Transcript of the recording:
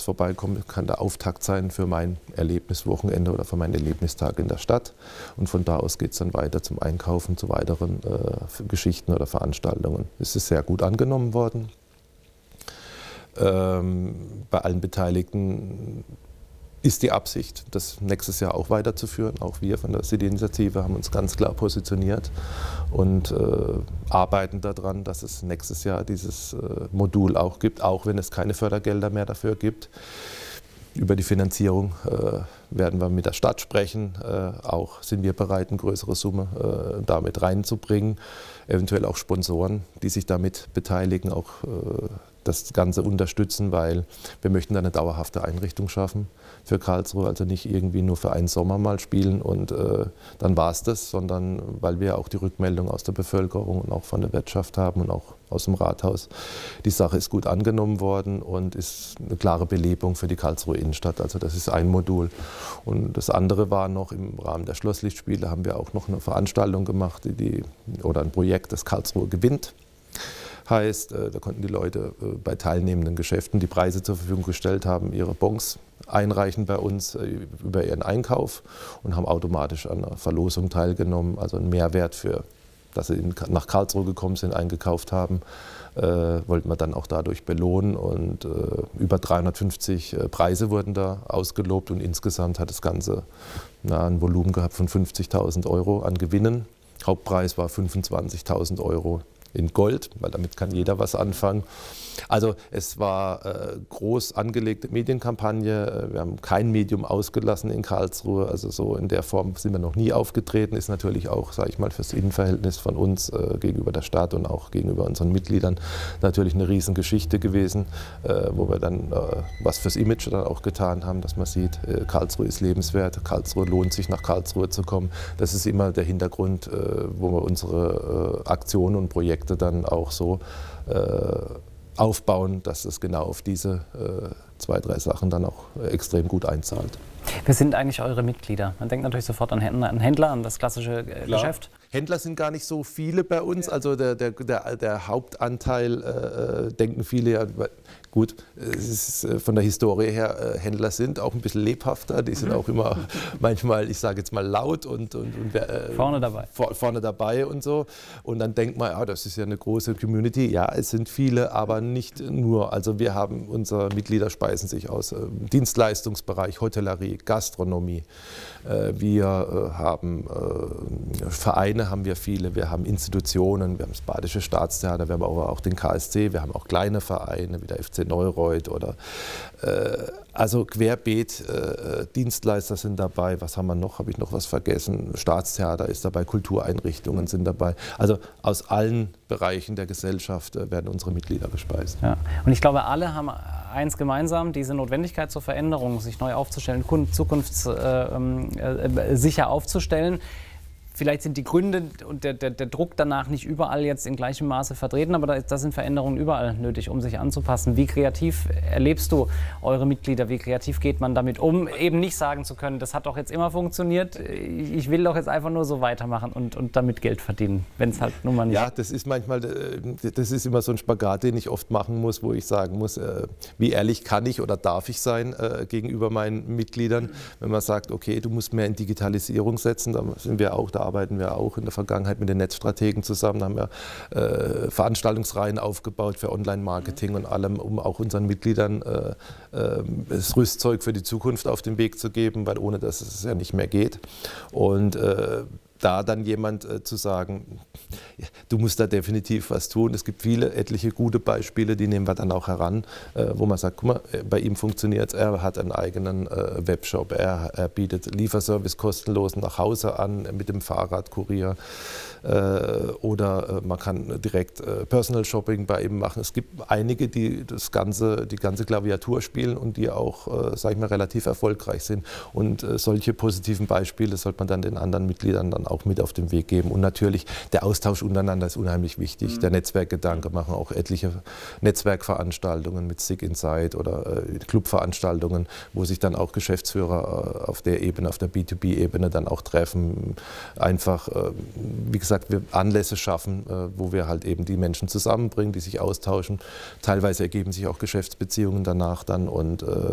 vorbeikommen, kann der Auftakt sein für mein Erlebniswochenende oder für meinen Erlebnistag in der Stadt. Und von da aus geht es dann weiter zum Einkaufen, zu weiteren Geschichten oder Veranstaltungen. Es ist sehr gut angenommen worden. Bei allen Beteiligten ist die Absicht, das nächstes Jahr auch weiterzuführen. Auch wir von der City-Initiative haben uns ganz klar positioniert und arbeiten daran, dass es nächstes Jahr dieses Modul auch gibt, auch wenn es keine Fördergelder mehr dafür gibt. Über die Finanzierung werden wir mit der Stadt sprechen. Auch sind wir bereit, eine größere Summe damit reinzubringen. Eventuell auch Sponsoren, die sich damit beteiligen, auch das Ganze unterstützen, weil wir möchten da eine dauerhafte Einrichtung schaffen für Karlsruhe, also nicht irgendwie nur für einen Sommer mal spielen und dann war es das, sondern weil wir auch die Rückmeldung aus der Bevölkerung und auch von der Wirtschaft haben und auch aus dem Rathaus. Die Sache ist gut angenommen worden und ist eine klare Belebung für die Karlsruhe Innenstadt, also das ist ein Modul. Und das andere war noch im Rahmen der Schlosslichtspiele, haben wir auch noch eine Veranstaltung gemacht, oder ein Projekt, das Karlsruhe gewinnt. Heißt, da konnten die Leute bei teilnehmenden Geschäften, die Preise zur Verfügung gestellt haben, ihre Bons einreichen bei uns über ihren Einkauf und haben automatisch an einer Verlosung teilgenommen. Also einen Mehrwert für, dass sie nach Karlsruhe gekommen sind, eingekauft haben, wollten wir dann auch dadurch belohnen. Und über 350 Preise wurden da ausgelobt und insgesamt hat das Ganze ein Volumen gehabt von 50.000 € an Gewinnen. Hauptpreis war 25.000 € in Gold, weil damit kann jeder was anfangen. Also es war groß angelegte Medienkampagne. Wir haben kein Medium ausgelassen in Karlsruhe. Also so in der Form sind wir noch nie aufgetreten. Ist natürlich auch, sage ich mal, fürs Innenverhältnis von uns gegenüber der Stadt und auch gegenüber unseren Mitgliedern natürlich eine Riesengeschichte gewesen, wo wir dann was fürs Image dann auch getan haben, dass man sieht, Karlsruhe ist lebenswert, Karlsruhe lohnt sich, nach Karlsruhe zu kommen. Das ist immer der Hintergrund, wo wir unsere Aktionen und Projekte dann auch so aufbauen, dass es genau auf diese 2, 3 Sachen dann auch extrem gut einzahlt. Wer sind eigentlich eure Mitglieder? Man denkt natürlich sofort an Händler, an das klassische Geschäft. Händler sind gar nicht so viele bei uns, also der Hauptanteil denken viele ja, gut, es ist von der Historie her, Händler sind auch ein bisschen lebhafter, die sind auch immer manchmal, ich sage jetzt mal laut und vorne dabei und so. Und dann denkt man, ja, das ist ja eine große Community. Ja, es sind viele, aber nicht nur. Also wir haben, unsere Mitglieder speisen sich aus Dienstleistungsbereich, Hotellerie, Gastronomie. Wir haben Vereine, haben wir viele, wir haben Institutionen, wir haben das Badische Staatstheater, wir haben aber auch den KSC, wir haben auch kleine Vereine wie der FC Neureuth oder also querbeet, Dienstleister sind dabei, was haben wir noch, habe ich noch was vergessen, Staatstheater ist dabei, Kultureinrichtungen sind dabei, also aus allen Bereichen der Gesellschaft werden unsere Mitglieder gespeist. Ja. Und ich glaube, alle haben eins gemeinsam, diese Notwendigkeit zur Veränderung, sich neu aufzustellen, zukunftssicher aufzustellen. Vielleicht sind die Gründe und der Druck danach nicht überall jetzt in gleichem Maße vertreten, aber da sind Veränderungen überall nötig, um sich anzupassen. Wie kreativ erlebst du eure Mitglieder? Wie kreativ geht man damit um, eben nicht sagen zu können, das hat doch jetzt immer funktioniert, ich will doch jetzt einfach nur so weitermachen und damit Geld verdienen, wenn es halt nun mal nicht... Ja, das ist manchmal, das ist immer so ein Spagat, den ich oft machen muss, wo ich sagen muss, wie ehrlich kann ich oder darf ich sein gegenüber meinen Mitgliedern, wenn man sagt, okay, du musst mehr in Digitalisierung setzen, da arbeiten wir auch in der Vergangenheit mit den Netzstrategen zusammen, da haben wir Veranstaltungsreihen aufgebaut für Online-Marketing und allem, um auch unseren Mitgliedern das Rüstzeug für die Zukunft auf den Weg zu geben, weil ohne das es ja nicht mehr geht. Und da dann jemand zu sagen, du musst da definitiv was tun. Es gibt etliche gute Beispiele, die nehmen wir dann auch heran, wo man sagt, guck mal, bei ihm funktioniert es, er hat einen eigenen Webshop, er bietet Lieferservice kostenlos nach Hause an mit dem Fahrradkurier oder man kann direkt Personal Shopping bei ihm machen. Es gibt einige, die die ganze Klaviatur spielen und die auch, sage ich mal, relativ erfolgreich sind. Und solche positiven Beispiele sollte man dann den anderen Mitgliedern dann auch mit auf den Weg geben. Und natürlich der Austausch untereinander ist unheimlich wichtig. Der Netzwerkgedanke, machen auch etliche Netzwerkveranstaltungen mit SIG Inside oder Clubveranstaltungen, wo sich dann auch Geschäftsführer auf der Ebene, auf der B2B-Ebene dann auch treffen. Einfach, wie gesagt, wir Anlässe schaffen, wo wir halt eben die Menschen zusammenbringen, die sich austauschen. Teilweise ergeben sich auch Geschäftsbeziehungen danach dann und